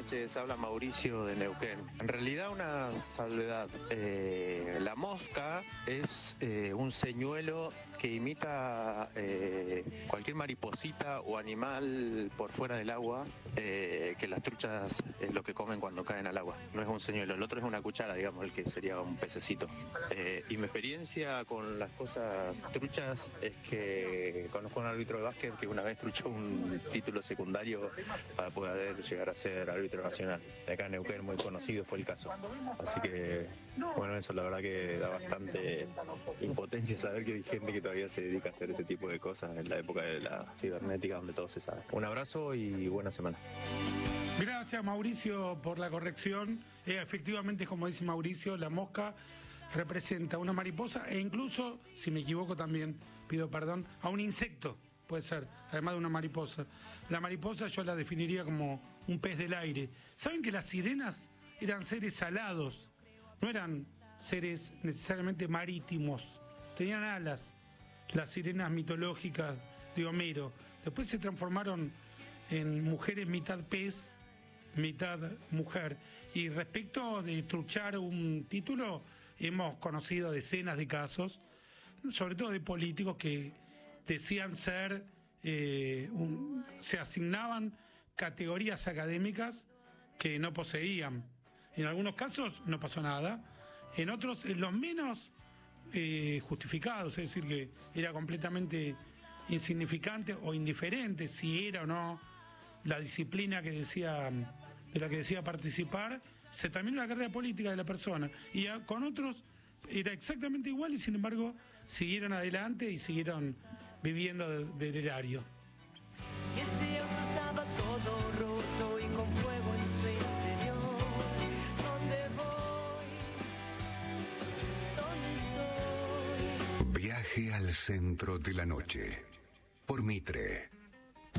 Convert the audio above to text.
noches, habla Mauricio de Neuquén. En realidad una salvedad. La mosca es un señuelo que imita cualquier mariposita o animal por fuera del agua, que las truchas es lo que comen cuando caen al agua. No es un señuelo, el otro es una cuchara, digamos, el que sería un pececito. Y mi experiencia con las cosas truchas es que conozco a un árbitro de básquet que una vez truchó un título secundario para poder llegar a ser árbitro nacional. De acá en Neuquén, muy conocido fue el caso. Así que, bueno, eso la verdad que da bastante impotencia saber que hay gente que todavía se dedica a hacer ese tipo de cosas en la época de la cibernética donde todo se sabe. Un abrazo y buena semana. Gracias, Mauricio, por la corrección. Efectivamente, como dice Mauricio, la mosca representa una mariposa e incluso, si me equivoco también, pido perdón, a un insecto, puede ser, además de una mariposa. La mariposa yo la definiría como un pez del aire. ¿Saben que las sirenas eran seres alados? No eran seres necesariamente marítimos, tenían alas, las sirenas mitológicas de Homero. Después se transformaron en mujeres mitad pez, mitad mujer. Y respecto de truchar un título, hemos conocido decenas de casos, sobre todo de políticos que decían ser, se asignaban categorías académicas que no poseían. En algunos casos no pasó nada, en otros, en los menos justificados, es decir, que era completamente insignificante o indiferente si era o no la disciplina de la que decía participar, se terminó la carrera política de la persona. Y con otros era exactamente igual y sin embargo siguieron adelante y siguieron viviendo del erario. Y ese auto estaba todo roto y con fuego en su interior. ¿Dónde voy? ¿Dónde estoy? Viaje al centro de la noche por Mitre.